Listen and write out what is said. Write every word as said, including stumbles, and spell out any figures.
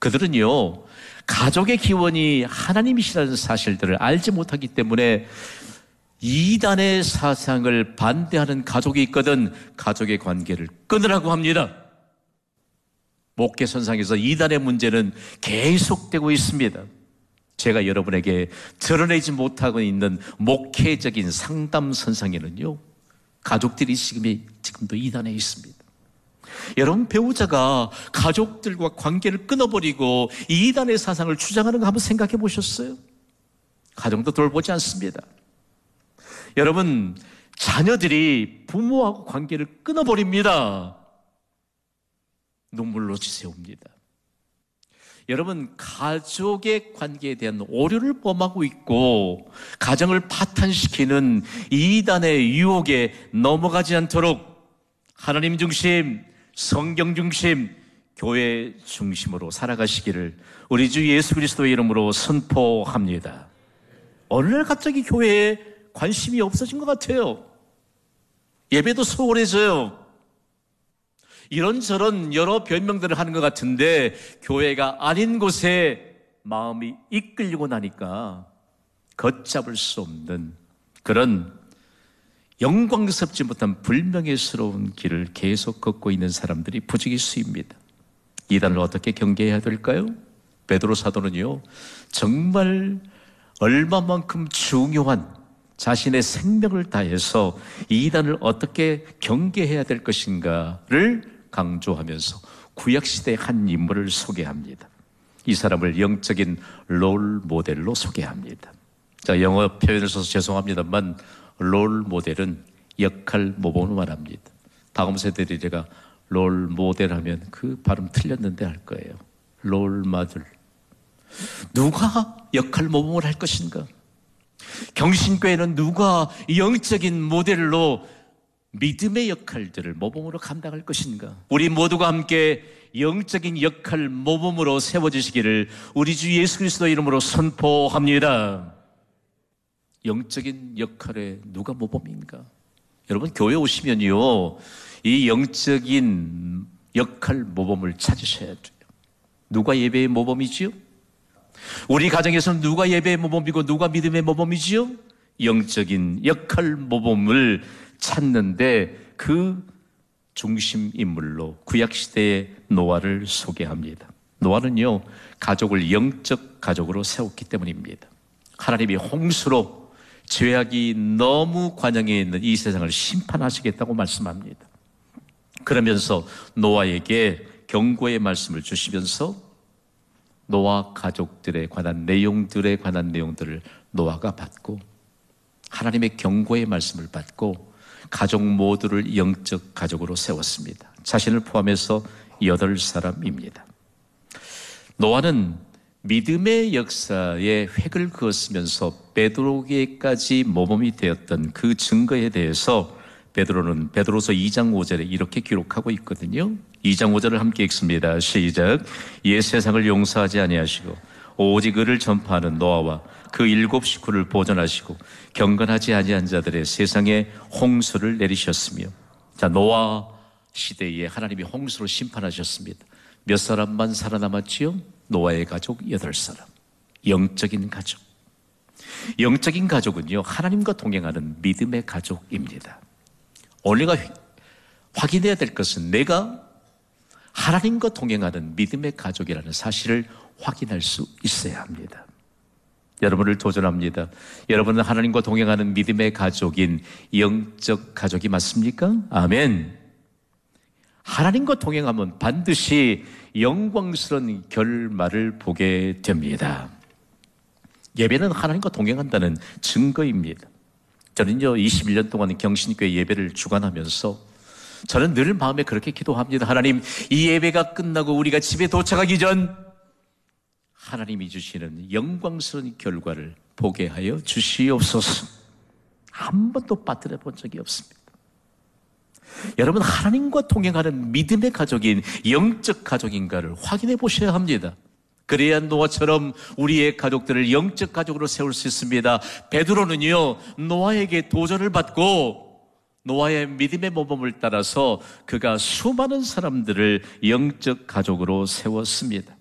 그들은요, 가족의 기원이 하나님이시라는 사실들을 알지 못하기 때문에 이단의 사상을 반대하는 가족이 있거든 가족의 관계를 끊으라고 합니다. 목회선상에서 이단의 문제는 계속되고 있습니다. 제가 여러분에게 드러내지 못하고 있는 목회적인 상담선상에는요, 가족들이 지금, 지금도 이단에 있습니다. 여러분, 배우자가 가족들과 관계를 끊어버리고 이단의 사상을 주장하는 거 한번 생각해 보셨어요? 가정도 돌보지 않습니다. 여러분, 자녀들이 부모하고 관계를 끊어버립니다. 눈물로 지새웁니다. 여러분, 가족의 관계에 대한 오류를 범하고 있고 가정을 파탄시키는 이단의 유혹에 넘어가지 않도록 하나님 중심, 성경 중심, 교회 중심으로 살아가시기를 우리 주 예수 그리스도의 이름으로 선포합니다. 어느 날 갑자기 교회에 관심이 없어진 것 같아요. 예배도 소홀해져요. 이런저런 여러 변명들을 하는 것 같은데 교회가 아닌 곳에 마음이 이끌리고 나니까 걷잡을 수 없는 그런 영광스럽지 못한 불명예스러운 길을 계속 걷고 있는 사람들이 부지기수입니다. 이단을 어떻게 경계해야 될까요? 베드로 사도는요, 정말 얼마만큼 중요한 자신의 생명을 다해서 이단을 어떻게 경계해야 될 것인가를 강조하면서 구약시대의 한 인물을 소개합니다. 이 사람을 영적인 롤 모델로 소개합니다. 자, 영어 표현을 써서 죄송합니다만 롤 모델은 역할 모범을 말합니다. 다음 세대들이 제가 롤 모델 하면 그 발음 틀렸는데 할 거예요. 롤 모델. 누가 역할 모범을 할 것인가? 경신교회는 누가 영적인 모델로 믿음의 역할들을 모범으로 감당할 것인가? 우리 모두가 함께 영적인 역할 모범으로 세워지시기를 우리 주 예수 그리스도 이름으로 선포합니다. 영적인 역할에 누가 모범인가? 여러분, 교회 오시면요, 이 영적인 역할 모범을 찾으셔야 돼요. 누가 예배의 모범이지요? 우리 가정에서는 누가 예배의 모범이고 누가 믿음의 모범이지요? 영적인 역할 모범을 찾는데 그 중심 인물로 구약시대의 노아를 소개합니다. 노아는요, 가족을 영적 가족으로 세웠기 때문입니다. 하나님이 홍수로 죄악이 너무 관영해 있는 이 세상을 심판하시겠다고 말씀합니다. 그러면서 노아에게 경고의 말씀을 주시면서 노아 가족들에 관한 내용들에 관한 내용들을 노아가 받고 하나님의 경고의 말씀을 받고 가족 모두를 영적 가족으로 세웠습니다. 자신을 포함해서 여덟 사람입니다. 노아는 믿음의 역사에 획을 그었으면서 베드로에게까지 모범이 되었던 그 증거에 대해서 베드로는 베드로서 이 장 오 절에 이렇게 기록하고 있거든요. 이 장 오 절을 함께 읽습니다. 시작. 옛 세상을 용서하지 아니하시고 오직 의를 전파하는 노아와 그 일곱 식구를 보존하시고 경건하지 아니한 자들의 세상에 홍수를 내리셨으며, 자, 노아 시대에 하나님이 홍수로 심판하셨습니다. 몇 사람만 살아남았지요? 노아의 가족 여덟 사람. 영적인 가족. 영적인 가족은요, 하나님과 동행하는 믿음의 가족입니다. 우리가 확인해야 될 것은 내가 하나님과 동행하는 믿음의 가족이라는 사실을 확인할 수 있어야 합니다. 여러분을 도전합니다. 여러분은 하나님과 동행하는 믿음의 가족인 영적 가족이 맞습니까? 아멘. 하나님과 동행하면 반드시 영광스러운 결말을 보게 됩니다. 예배는 하나님과 동행한다는 증거입니다. 저는요, 이십일 년 동안 경신교회 예배를 주관하면서 저는 늘 마음에 그렇게 기도합니다. 하나님, 이 예배가 끝나고 우리가 집에 도착하기 전 하나님이 주시는 영광스러운 결과를 보게 하여 주시옵소서. 한 번도 빠뜨려 본 적이 없습니다. 여러분, 하나님과 동행하는 믿음의 가족인 영적 가족인가를 확인해 보셔야 합니다. 그래야 노아처럼 우리의 가족들을 영적 가족으로 세울 수 있습니다. 베드로는요, 노아에게 도전을 받고 노아의 믿음의 모범을 따라서 그가 수많은 사람들을 영적 가족으로 세웠습니다.